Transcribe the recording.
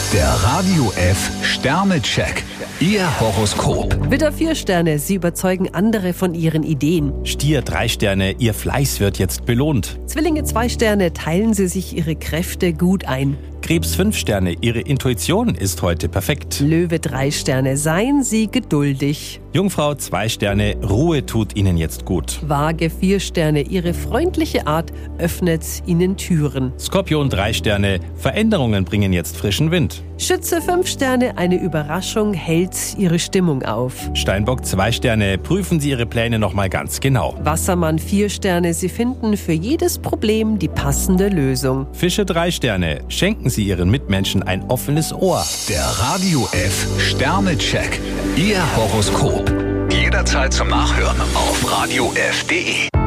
Der Radio F Sternecheck. Ihr Horoskop. Widder 4 Sterne, Sie überzeugen andere von Ihren Ideen. Stier 3 Sterne, Ihr Fleiß wird jetzt belohnt. Zwillinge 2 Sterne, teilen Sie sich Ihre Kräfte gut ein. Krebs 5 Sterne, Ihre Intuition ist heute perfekt. Löwe 3 Sterne, seien Sie geduldig. Jungfrau 2 Sterne, Ruhe tut Ihnen jetzt gut. Waage 4 Sterne, Ihre freundliche Art öffnet Ihnen Türen. Skorpion 3 Sterne, Veränderungen bringen jetzt frischen Wind. Schütze 5 Sterne, eine Überraschung hält Ihre Stimmung auf. Steinbock 2 Sterne, prüfen Sie Ihre Pläne nochmal ganz genau. Wassermann 4 Sterne, Sie finden für jedes Problem die passende Lösung. Fische 3 Sterne, schenken Sie Ihren Mitmenschen ein offenes Ohr. Der Radio F Sternecheck. Ihr Horoskop. Jederzeit zum Nachhören auf radiof.de.